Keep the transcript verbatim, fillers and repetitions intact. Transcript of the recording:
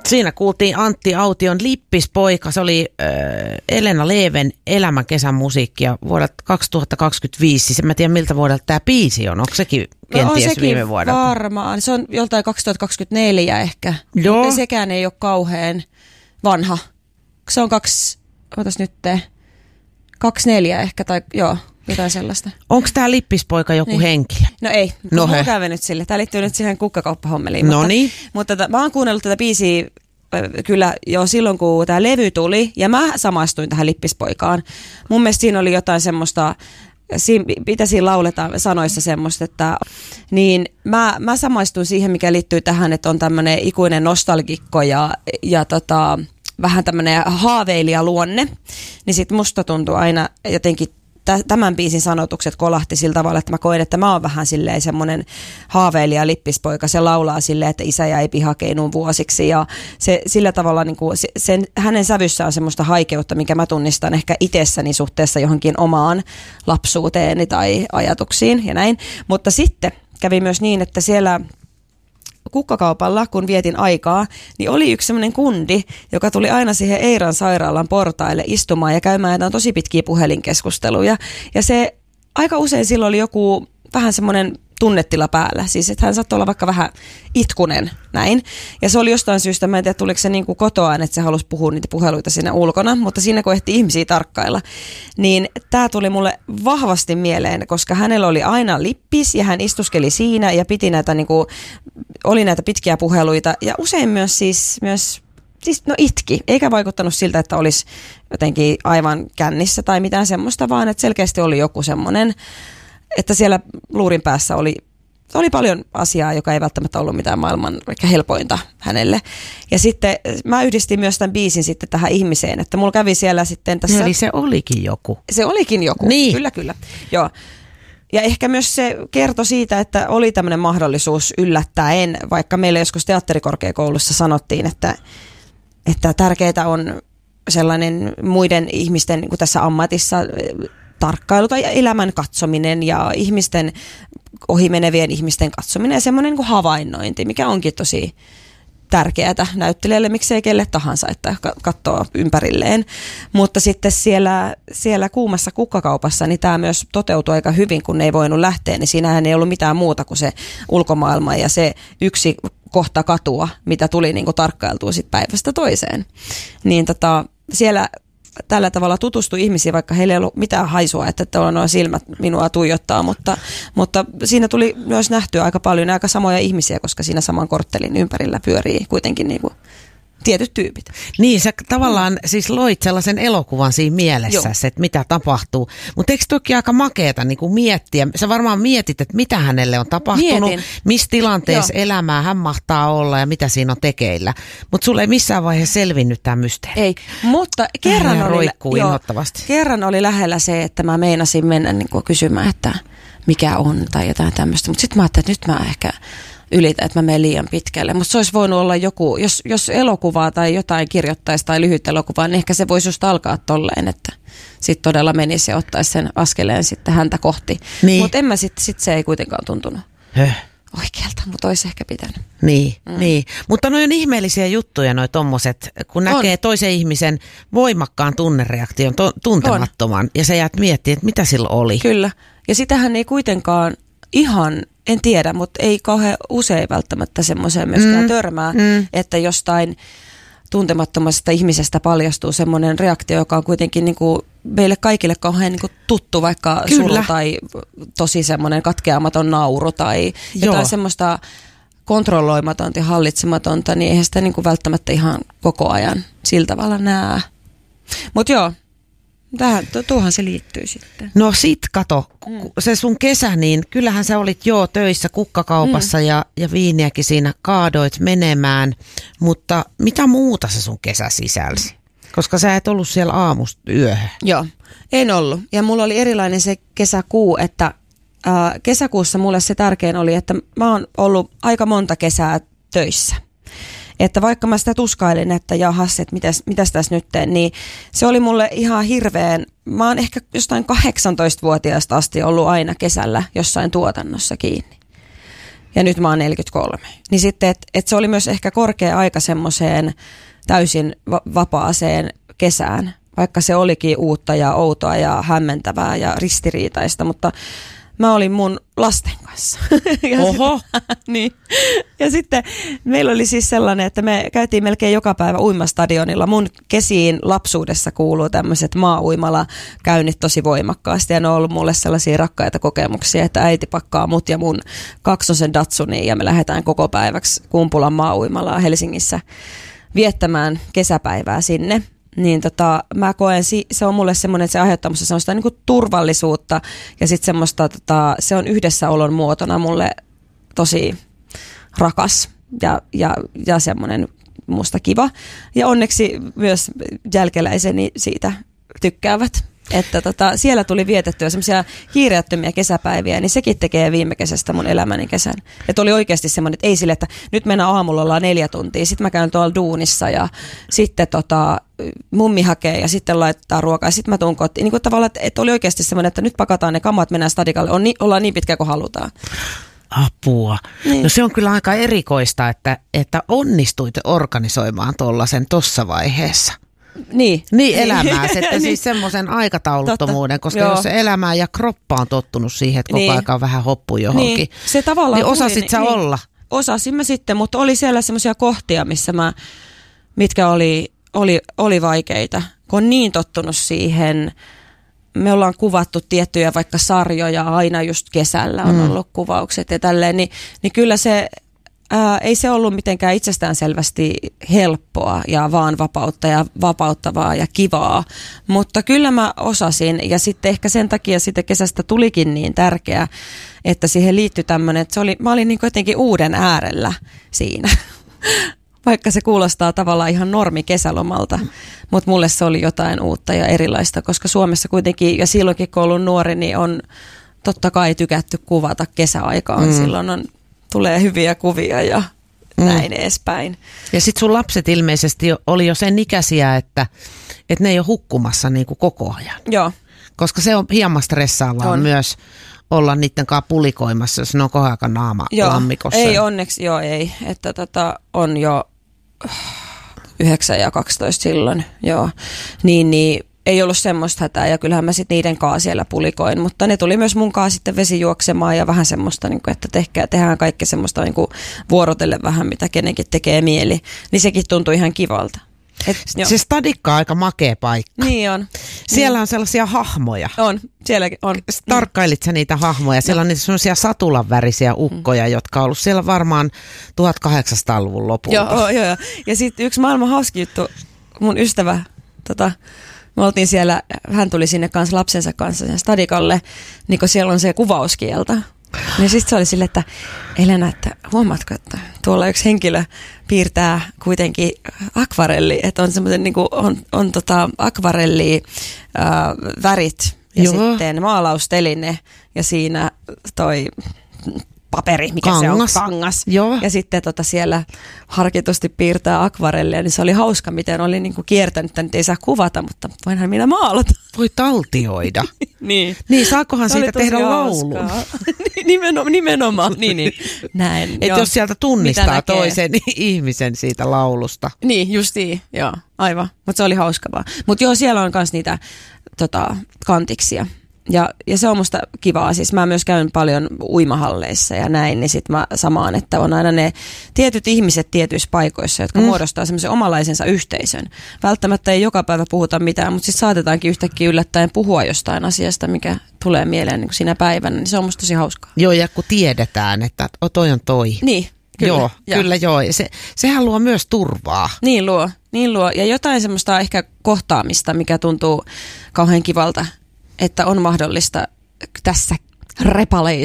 Siinä kuultiin Antti Aution Lippispoika. Se oli äh, Elena Leven Elämän kesän musiikkia vuodelta kaksituhattakaksikymmentäviisi. Siis en mä tiedä miltä vuodelta tämä biisi on. Onko sekin kenties no, on viime vuodelta? Varmaan. Se on joltain kaksituhattakaksikymmentäneljä ehkä. Joo. Mutta sekään ei ole kauhean vanha. Se on kaksi, otas nyt te, kaksi neljä ehkä tai joo. Jotain sellaista. Onko tämä Lippispoika joku niin. henkilö? No ei, no mulla käy nyt sille. Tämä liittyy nyt siihen kukkakauppahommeliin. No mutta, niin. mutta tätä, mä oon kuunnellut tätä biisiä äh, kyllä jo silloin, kun tämä levy tuli. Ja mä samaistuin tähän Lippispoikaan. Mun mielestä siinä oli jotain semmoista, siinä, mitä siinä lauletaan sanoissa semmoista, että niin mä, mä samaistuin siihen, mikä liittyy tähän, että on tämmöinen ikuinen nostalgikko ja, ja tota, vähän tämmöinen haaveilijaluonne. Niin sit musta tuntuu aina jotenkin tämän biisin sanotukset kolahti sillä tavalla, että mä koen, että mä oon vähän silleen semmoinen haaveilija Lippispoika. Se laulaa silleen, että isä jäi pihakeinuun vuosiksi ja se, sillä tavalla niin kuin, sen, hänen sävyssä on semmoista haikeutta, mikä mä tunnistan ehkä itsessäni suhteessa johonkin omaan lapsuuteeni tai ajatuksiin ja näin. Mutta sitten kävi myös niin, että siellä kukkakaupalla, kun vietin aikaa, niin oli yksi semmoinen kundi, joka tuli aina siihen Eiran sairaalan portaille istumaan ja käymään jotain tosi pitkiä puhelinkeskusteluja. Ja se aika usein silloin oli joku vähän semmoinen tunnetila päällä. Siis että hän saattoi olla vaikka vähän itkunen näin. Ja se oli jostain syystä, mä en tiedä tuliko se niin kuin kotoaan, että se halusi puhua niitä puheluita siinä ulkona, mutta siinä kun ehti ihmisiä tarkkailla, niin tämä tuli mulle vahvasti mieleen, koska hänellä oli aina lippis ja hän istuskeli siinä ja piti näitä, niin kuin, oli näitä pitkiä puheluita ja usein myös siis, myös, siis no itki, eikä vaikuttanut siltä, että olisi jotenkin aivan kännissä tai mitään semmoista, vaan että selkeästi oli joku semmoinen, että siellä luurin päässä oli, oli paljon asiaa, joka ei välttämättä ollut mitään maailman ehkä helpointa hänelle. Ja sitten mä yhdistin myös tämän biisin sitten tähän ihmiseen, että mulla kävi siellä sitten tässä... Eli se olikin joku. Se olikin joku, niin. Kyllä, kyllä. Joo. Ja ehkä myös se kertoi siitä, että oli tämmöinen mahdollisuus yllättäen, vaikka meillä joskus teatterikorkeakoulussa sanottiin, että, että tärkeää on sellainen muiden ihmisten niin kuin tässä ammatissa tarkkailu tai elämän katsominen ja ihmisten, ohimenevien ihmisten katsominen ja semmoinen niin kuin havainnointi, mikä onkin tosi tärkeää näyttelijälle, miksei kelle tahansa, että katsoo ympärilleen. Mutta sitten siellä, siellä kuumassa kukkakaupassa niin tämä myös toteutui aika hyvin, kun ne ei voinut lähteä, niin siinähän ei ollut mitään muuta kuin se ulkomaailma ja se yksi kohta katua, mitä tuli niin kuin tarkkailtua sit päivästä toiseen. Niin tota, siellä tällä tavalla tutustui ihmisiin, vaikka heillä ei ollut mitään haisua, että tuolla nuo silmät minua tuijottaa, mutta, mutta siinä tuli myös nähtyä aika paljon aika samoja ihmisiä, koska siinä saman korttelin ympärillä pyörii kuitenkin niin kuin tietyt tyypit. Niin, sä tavallaan mm. siis loit sellaisen elokuvan siinä mielessä, että mitä tapahtuu. Mutta eikö toki aika makeeta niin kuin miettiä? Sä varmaan mietit, että mitä hänelle on tapahtunut, Mietin. missä tilanteessa Joo. elämää hän mahtaa olla ja mitä siinä on tekeillä. Mutta sulle ei missään vaiheessa selvinnyt tämä mysteeri. Ei, mutta kerran oli, jo, kerran oli lähellä se, että mä meinasin mennä niin kuin kysymään, että mikä on tai jotain tämmöistä. Mutta sitten mä ajattelin, että nyt mä ehkä ylitä, että mä menen liian pitkälle. Mutta se olisi voinut olla joku, jos, jos elokuvaa tai jotain kirjoittaisi tai lyhyt elokuvaa, niin ehkä se voisi just alkaa tolleen, että sitten todella menisi ja ottaisi sen askeleen sitten häntä kohti. Niin. Mutta en mä sitten, sit se ei kuitenkaan tuntunut Höh. oikealta, mutta olisi ehkä pitänyt. Niin, mm. niin. Mutta noi on ihmeellisiä juttuja noi tommoset, kun näkee on. toisen ihmisen voimakkaan tunnereaktion, to, tuntemattoman, on. ja sä jäät miettimään, että mitä sillä oli. Kyllä, ja sitähän ei kuitenkaan ihan, en tiedä, mutta ei kauhean usein välttämättä semmoiseen myöskään mm. törmää, mm. että jostain tuntemattomasta ihmisestä paljastuu semmoinen reaktio, joka on kuitenkin niin kuin meille kaikille kauhean niin kuin tuttu, vaikka Kyllä. suru tai tosi semmoinen katkeamaton nauru tai jotain Joo. semmoista kontrolloimatonta ja hallitsematonta, niin eihän sitä niin kuin välttämättä ihan koko ajan sillä tavalla näe. Mutta joo. Tähän, tuohan se liittyy sitten. No sit kato, mm. se sun kesä, niin kyllähän sä olit joo töissä kukkakaupassa mm. ja, ja viiniäkin siinä kaadoit menemään, mutta mitä muuta se sun kesä sisälsi? Koska sä et ollut siellä aamusta yöhön. Joo, en ollut. Ja mulla oli erilainen se kesäkuu, että äh, kesäkuussa mulle se tärkein oli, että mä oon ollut aika monta kesää töissä. Että vaikka mä sitä tuskailin, että jahas, että mitäs, mitäs tässä nyt teen, niin se oli mulle ihan hirveän, mä oon ehkä jostain kahdeksantoistavuotiaasta asti ollut aina kesällä jossain tuotannossa kiinni. ja nyt mä oon neljäkymmentäkolme. Niin sitten, että et se oli myös ehkä korkea aika semmoiseen täysin va- vapaaseen kesään, vaikka se olikin uutta ja outoa ja hämmentävää ja ristiriitaista, mutta mä olin mun lasten kanssa. ja Oho! Sitten, niin. Ja sitten meillä oli siis sellainen, että me käytiin melkein joka päivä uimastadionilla. Mun kesiin lapsuudessa kuuluu tämmöiset maa-uimala-käynnit tosi voimakkaasti. Ja ne on ollut mulle sellaisia rakkaita kokemuksia, että äiti pakkaa mut ja mun kaksosen Datsuniin ja me lähdetään koko päiväksi Kumpulan maa-uimalaa Helsingissä viettämään kesäpäivää sinne. Niin tota, mä koen, se on mulle semmoinen, että se aiheuttaa musta semmoista niin kuin turvallisuutta ja sitten semmoista, tota, se on yhdessäolon muotona mulle tosi rakas ja, ja, ja semmoinen musta kiva. Ja onneksi myös jälkeläiseni siitä tykkäävät. Että tota, siellä tuli vietettyä semmoisia kiireettömiä kesäpäiviä, niin sekin tekee viime kesästä mun elämäni kesän. Että oli oikeasti semmoinen, että ei sille, että nyt mennään aamulla ollaan neljä tuntia, sitten mä käyn tuolla duunissa ja sitten tota, mummi hakee ja sitten laittaa ruokaa ja sitten mä tuun kotiin. Niin kuin tavallaan, että, että oli oikeasti semmoinen, että nyt pakataan ne kamat, mennään stadikalle, on ni, ollaan niin pitkä kuin halutaan. Apua. Niin. No se on kyllä aika erikoista, että, että onnistuit organisoimaan tuollaisen tuossa vaiheessa. Niin. Niin elämää, että niin. Siis semmoisen aikatauluttomuuden, Totta. koska Joo. jos se elämää ja kroppa on tottunut siihen, että koko niin. aika on vähän hoppu johonkin, niin, se tavallaan niin osasit tuli, sä niin, olla? Osasin mä sitten, mutta oli siellä semmoisia kohtia, missä mä, mitkä oli, oli, oli vaikeita, kun on niin tottunut siihen. Me ollaan kuvattu tiettyjä vaikka sarjoja, aina just kesällä on mm. ollut kuvaukset ja tälleen, niin, niin kyllä se... Ää, ei se ollut mitenkään itsestäänselvästi helppoa ja vaan vapautta ja vapauttavaa ja kivaa, mutta kyllä mä osasin ja sitten ehkä sen takia siitä kesästä tulikin niin tärkeä, että siihen liittyi tämmöinen, että se oli, mä olin niin jotenkin uuden äärellä siinä, vaikka se kuulostaa tavallaan ihan normi kesälomalta, mutta mulle se oli jotain uutta ja erilaista, koska Suomessa kuitenkin ja silloinkin kun ollut nuori, niin on totta kai tykätty kuvata kesäaikaan, mm. silloin on tulee hyviä kuvia ja mm. näin edespäin. Ja sitten sun lapset ilmeisesti oli jo sen ikäisiä, että, että ne ei ole hukkumassa niin kuin koko ajan. Joo. Koska se on hieman stressaavaa on. myös olla niiden kanssa pulikoimassa, jos ne on koko ajan naama joo. lammikossa. Ei onneksi, joo ei. Että tota, on jo yhdeksän ja kaksitoista silloin, joo. Niin, niin ei ollut semmoista hätää ja kyllähän mä sitten niiden kanssa siellä pulikoin, mutta ne tuli myös mun kanssa sitten vesijuoksemaan ja vähän semmoista, niin kuin, että tehkää, tehdään kaikki semmoista niin kuin vuorotelle vähän, mitä kenenkin tekee mieli, niin sekin tuntui ihan kivalta. Et, se stadikka on aika makea paikka. Niin on. Siellä niin. on sellaisia hahmoja. On, sielläkin on. Tarkkailit sä niitä hahmoja? Siellä no. on niitä sellaisia satulanvärisiä ukkoja, mm. jotka on ollut siellä varmaan tuhatkahdeksansataaluvun lopulla. Joo, joo, joo. Ja sitten yksi maailman hauski juttu, mun ystävä, tota, me oltiin siellä, hän tuli sinne kanssa lapsensa kanssa sen stadikalle, niin kun siellä on se kuvauskielto. Ja sitten se oli silleen, että Elena, että huomaatko, että tuolla yksi henkilö piirtää kuitenkin akvarelli, että on semmoinen niin kuin on, on tota akvarelli äh, värit ja Joo. sitten maalausteline ja siinä toi paperi, mikä kangas. se on, kangas. Joo. Ja sitten tota siellä harkitusti piirtää akvarellia, niin se oli hauska, miten oli niinku kiertänyt, että nyt ei saa kuvata, mutta voinhan minä maalata. Voi taltioida. niin. Niin, saakohan siitä tehdä laulun? nimenomaan, nimenomaan. niin, niin. Näin. Että jos sieltä tunnistaa toisen ihmisen siitä laulusta. Niin, justiin, joo, aivan. Mutta se oli hauska vaan. Mutta joo, siellä on myös niitä tota, kantiksia. Ja, ja se on musta kivaa, siis mä myös käyn paljon uimahalleissa ja näin, niin sit mä samaan, että on aina ne tietyt ihmiset tietyissä paikoissa, jotka mm. muodostaa semmoisen omalaisensa yhteisön. Välttämättä ei joka päivä puhuta mitään, mutta sitten saatetaankin yhtäkkiä yllättäen puhua jostain asiasta, mikä tulee mieleen niin siinä päivänä, niin se on musta tosi hauskaa. Joo, ja kun tiedetään, että toi on toi. Niin. Kyllä, joo, ja. kyllä joo. Se, sehän luo myös turvaa. Niin luo, niin luo. Ja jotain semmoista ehkä kohtaamista, mikä tuntuu kauhean kivalta, että on mahdollista tässä repaleisessa